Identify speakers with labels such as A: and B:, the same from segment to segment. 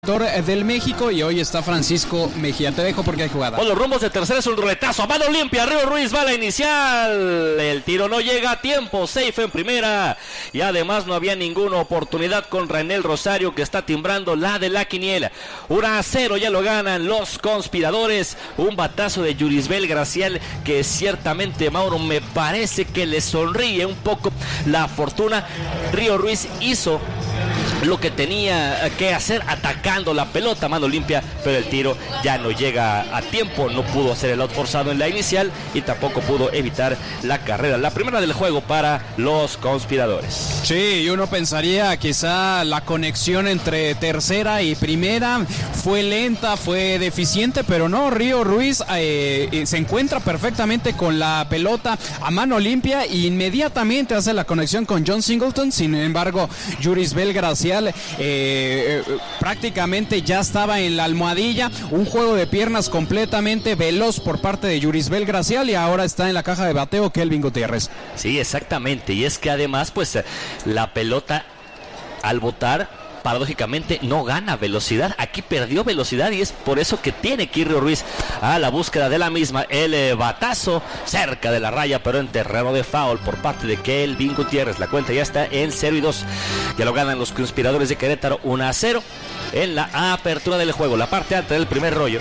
A: Del México, y hoy está Francisco Mejía. Te dejo porque hay jugada.
B: Con los rumbos de tercera es un roletazo a mano limpia. Río Ruiz va a la inicial. El tiro no llega a tiempo. Safe en primera. Y además no había ninguna oportunidad con Rainel Rosario, que está timbrando la de la quiniela. 1-0 ya lo ganan los conspiradores. Un batazo de Yurisbel Gracial que ciertamente, Mauro, me parece que le sonríe un poco la fortuna. Río Ruiz hizo lo que tenía que hacer atacando la pelota a mano limpia, pero el tiro ya no llega a tiempo. No pudo hacer el out forzado en la inicial y tampoco pudo evitar la carrera, la primera del juego para los conspiradores.
A: Sí, y uno pensaría quizá la conexión entre tercera y primera fue lenta, fue deficiente, pero no, Río Ruiz se encuentra perfectamente con la pelota a mano limpia e inmediatamente hace la conexión con John Singleton. Sin embargo, Yurisbel Gracial prácticamente ya estaba en la almohadilla. Un juego de piernas completamente veloz por parte de Yurisbel Gracial, y ahora está en la caja de bateo Kelvin Gutiérrez.
B: Sí, exactamente, y es que además pues la pelota al botar paradójicamente no gana velocidad. Aquí perdió velocidad y es por eso que tiene que ir Río Ruiz a la búsqueda de la misma. El batazo cerca de la raya, pero en terreno de foul por parte de Kelvin Gutiérrez. La cuenta ya está en 0-2. Ya lo ganan los conspiradores de Querétaro 1-0 en la apertura del juego, la parte alta del primer rollo.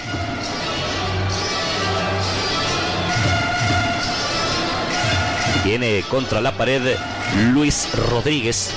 B: Tiene contra la pared Luis Rodríguez,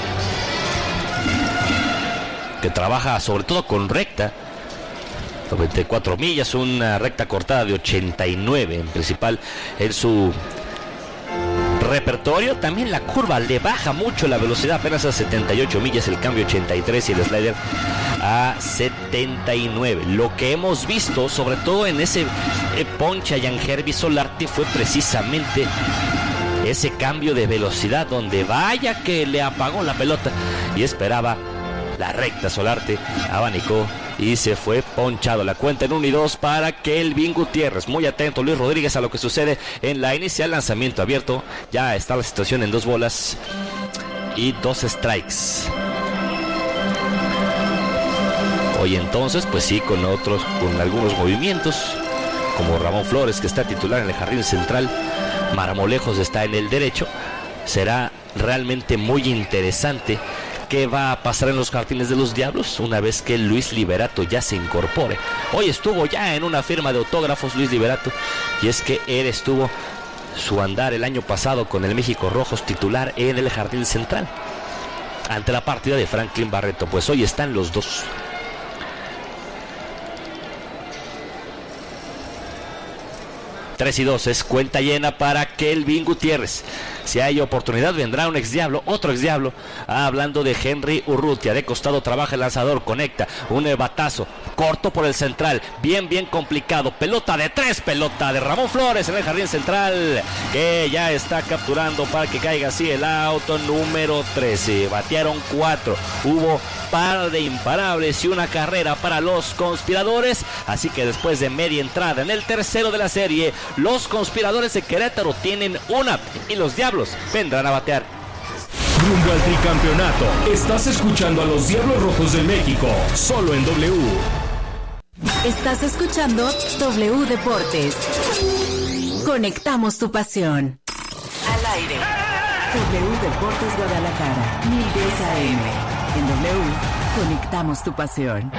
B: que trabaja sobre todo con recta, 94 millas, una recta cortada de 89 en principal en su repertorio. También la curva le baja mucho la velocidad, apenas a 78 millas, el cambio 83 y el slider a 79. Lo que hemos visto, sobre todo en ese ponche a Yangervis Solarte, fue precisamente ese cambio de velocidad, donde vaya que le apagó la pelota y esperaba la recta. Solarte abanicó y se fue ponchado. La cuenta en 1-2 para Kelvin Gutiérrez. Muy atento Luis Rodríguez a lo que sucede en la inicial. Lanzamiento abierto. Ya está la situación en 2 bolas y 2 strikes. Hoy entonces, pues sí, con algunos movimientos, como Ramón Flores, que está titular en el jardín central. Marmolejos está en el derecho. Será realmente muy interesante qué va a pasar en los jardines de los Diablos una vez que Luis Liberato ya se incorpore. Hoy estuvo ya en una firma de autógrafos Luis Liberato, y es que él estuvo su andar el año pasado con el México Rojos titular en el jardín central ante la partida de Franklin Barreto. Pues hoy están los dos. Tres y 2 es cuenta llena para Kelvin Gutiérrez. Si hay oportunidad vendrá un exdiablo, otro exdiablo. Hablando de Henry Urrutia, de costado trabaja el lanzador, conecta un batazo corto por el central, bien complicado, pelota de 3, pelota de Ramón Flores en el jardín central, que ya está capturando para que caiga así el auto número 13. Batearon 4, hubo par de imparables y una carrera para los conspiradores, así que después de media entrada en el tercero de la serie, los conspiradores de Querétaro tienen una y los Diablos vendrán a batear.
C: Rumbo al tricampeonato. Estás escuchando a los Diablos Rojos de México, solo en W.
D: Estás escuchando W Deportes. Conectamos tu pasión. Al aire. W Deportes Guadalajara, 1010 AM. En W, conectamos tu pasión.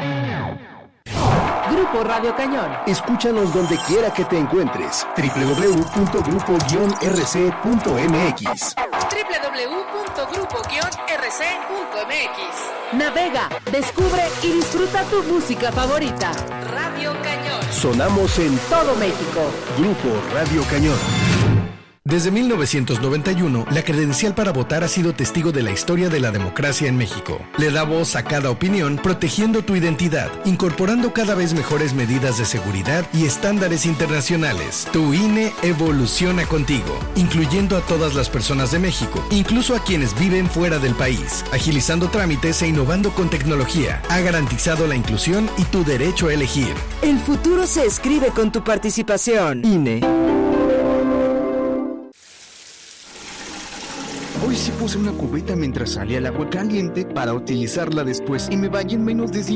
D: Grupo Radio Cañón.
E: Escúchanos donde quiera que te encuentres. www.grupo-rc.mx.
D: www.grupo-rc.mx. Navega, descubre y disfruta tu música favorita. Radio Cañón.
E: Sonamos en
D: todo México.
E: Grupo Radio Cañón.
F: Desde 1991, la credencial para votar ha sido testigo de la historia de la democracia en México. Le da voz a cada opinión, protegiendo tu identidad, incorporando cada vez mejores medidas de seguridad y estándares internacionales. Tu INE evoluciona contigo, incluyendo a todas las personas de México, incluso a quienes viven fuera del país, agilizando trámites e innovando con tecnología. Ha garantizado la inclusión y tu derecho a elegir.
D: El futuro se escribe con tu participación.
F: INE.
E: Hoy sí puse una cubeta mientras salía el agua caliente para utilizarla después y me bañé en menos de 5